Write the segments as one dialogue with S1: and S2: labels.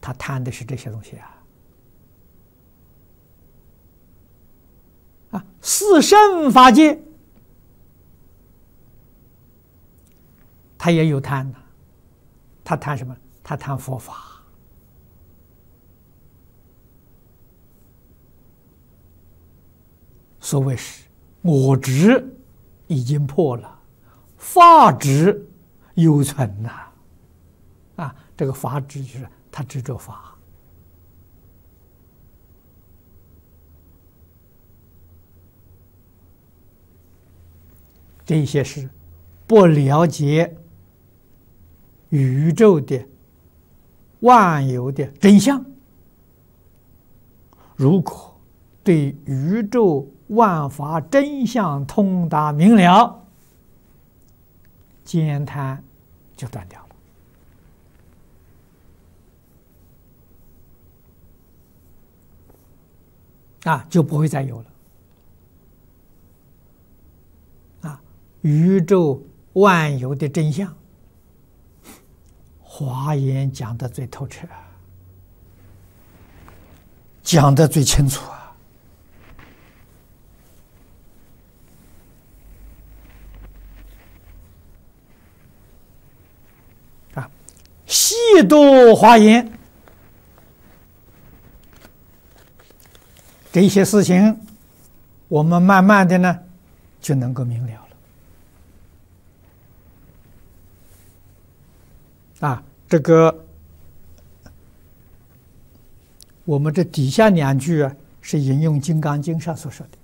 S1: 他贪的是这些东西四圣法界，他也有贪的，他贪什么？他贪佛法。所谓是我执已经破了，法执犹存呐。这个法执就是他执着法。这些是不了解宇宙的万有的真相。如果对宇宙万法真相通达明了，慳贪就断掉了，就不会再有了。宇宙万有的真相，华严讲得最透彻，讲得最清楚细读华严，这些事情我们慢慢的呢就能够明了了。这个我们这底下两句是引用《金刚经》上所说的：“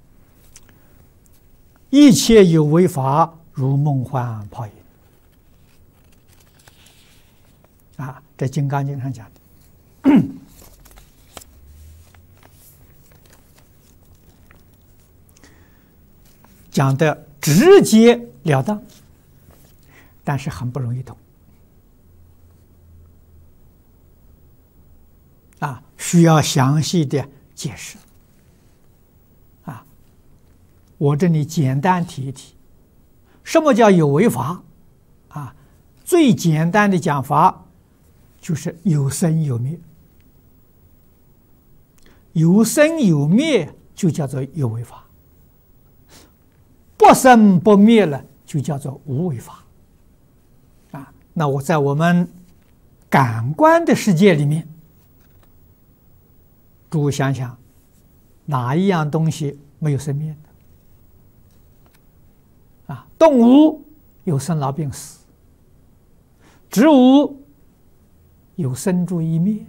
S1: 一切有为法，如梦幻泡影。”这《金刚经》上讲的，讲的直截了当，但是很不容易懂。需要详细的解释。我这里简单提一提，什么叫有为法？最简单的讲法就是有生有灭，有生有灭就叫做有为法，不生不灭了就叫做无为法。那我在我们感官的世界里面，诸位想想，哪一样东西没有生灭的？动物有生老病死，植物有生住异灭，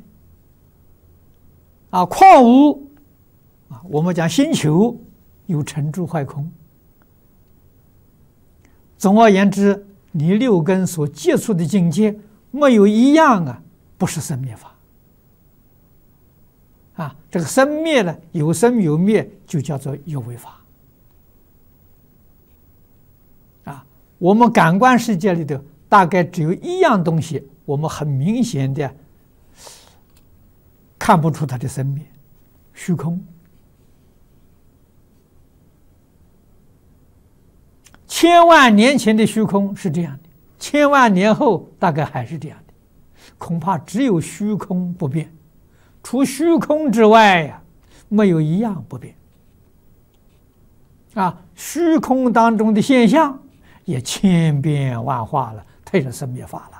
S1: 矿物我们讲星球有成住坏空。总而言之，你六根所接触的境界，没有一样不是生灭法。这个生灭呢，有生有灭，就叫做有为法。我们感官世界里头，大概只有一样东西，我们很明显的看不出它的生灭，虚空。千万年前的虚空是这样的，千万年后大概还是这样的，恐怕只有虚空不变。除虚空之外没有一样不变。虚空当中的现象也千变万化了，它也是生灭法了。